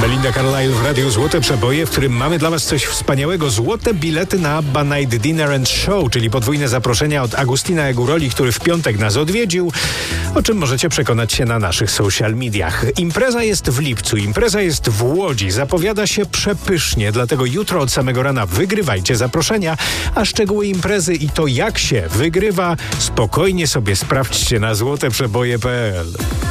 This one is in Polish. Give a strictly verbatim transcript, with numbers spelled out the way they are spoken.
Belinda Carlisle w Radiu Złote Przeboje, w którym mamy dla Was coś wspaniałego. Złote bilety na Abba Night Dinner and Show, czyli podwójne zaproszenia od Agustina Eguroli, który w piątek nas odwiedził, o czym możecie przekonać się na naszych social mediach. Impreza jest w lipcu, impreza jest w Łodzi, zapowiada się przepysznie, dlatego jutro od samego rana wygrywajcie zaproszenia, a szczegóły imprezy i to, jak się wygrywa, spokojnie sobie sprawdźcie na złoteprzeboje kropka pe el.